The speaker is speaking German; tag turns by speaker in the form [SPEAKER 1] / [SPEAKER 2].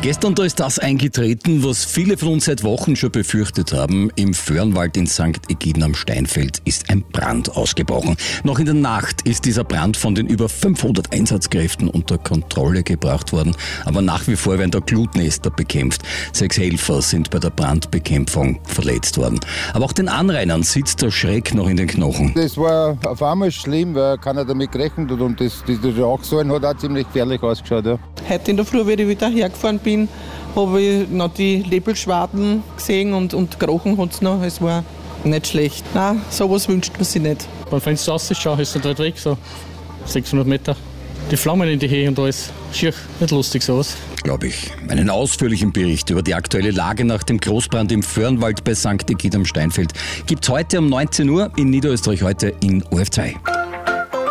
[SPEAKER 1] Gestern da ist das eingetreten, was viele von uns seit Wochen schon befürchtet haben. Im Föhrenwald in St. Egiden am Steinfeld ist ein Brand ausgebrochen. Noch in der Nacht ist dieser Brand von den über 500 Einsatzkräften unter Kontrolle gebracht worden. Aber nach wie vor werden da Glutnester bekämpft. 6 Helfer sind bei der Brandbekämpfung verletzt worden. Aber auch den Anrainern sitzt der Schreck noch in den Knochen.
[SPEAKER 2] Das war auf einmal schlimm, weil keiner damit gerechnet hat und das Rauchsäulen hat auch ziemlich gefährlich ausgeschaut. Ja.
[SPEAKER 3] Heute in der Früh, wie ich wieder hergefahren bin, habe ich noch die Nebelschwaden gesehen und gerochen hat es noch. Es war nicht schlecht. Nein, sowas wünscht man sich nicht.
[SPEAKER 4] Beim Fenster rausschauen, ist er weg, so 600 Meter. Die Flammen in die Höhe und alles. Schier, nicht lustig sowas.
[SPEAKER 1] Glaube ich. Einen ausführlichen Bericht über die aktuelle Lage nach dem Großbrand im Föhrenwald bei St. Egiden am Steinfeld gibt's heute um 19 Uhr in Niederösterreich heute in ORF 2.